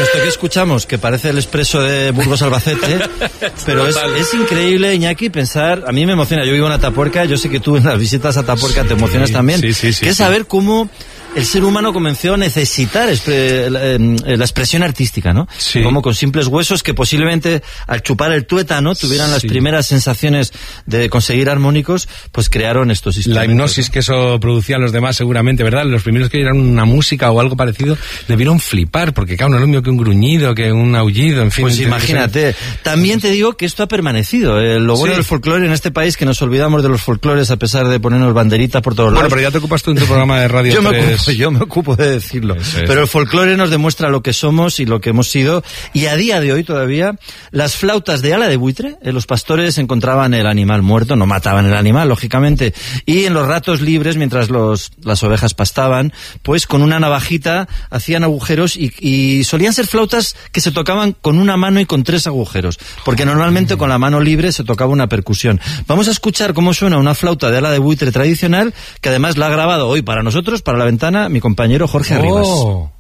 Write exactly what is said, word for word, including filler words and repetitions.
esto que escuchamos, que parece el expreso de Burgos Albacete, pero es, es increíble, Iñaki, pensar, a mí me emociona, yo vivo en Atapuerca, yo sé que tú en las visitas a Atapuerca te emocionas sí, también, sí, sí, sí, que es sí. saber cómo el ser humano comenzó a necesitar expre, la, la expresión artística, ¿no? Sí. Como con simples huesos que posiblemente al chupar el tuétano tuvieran las sí. primeras sensaciones de conseguir armónicos, pues crearon estos instrumentos. La hipnosis que eso producía a los demás seguramente, ¿verdad? Los primeros que oyeron una música o algo parecido debieron flipar, porque claro, no es lo mismo que un gruñido, que un aullido, en fin. Pues imagínate. También te digo que esto ha permanecido. Eh, lo bueno sí. del folclore en este país, que nos olvidamos de los folclores a pesar de ponernos banderitas por todos bueno, lados. Bueno, pero ya te ocupas tú en tu programa de Radio yo tres. Me ocupo, yo me ocupo de decirlo. Eso es. Pero el folclore nos demuestra lo que somos y lo que hemos sido. Y a día de hoy todavía, las flautas de ala de buitre, eh, los pastores encontraban el animal muerto, no mataban el animal, lógicamente. Y en los ratos libres, mientras los, las ovejas pastaban, pues con una navajita hacían agujeros y, y solían ser flautas que se tocaban con una mano y con tres agujeros. Porque normalmente con la mano libre se tocaba una percusión. Vamos a escuchar cómo suena una flauta de ala de buitre tradicional, que además la ha grabado hoy para nosotros, para La Ventana, mi compañero Jorge Arribas. Oh.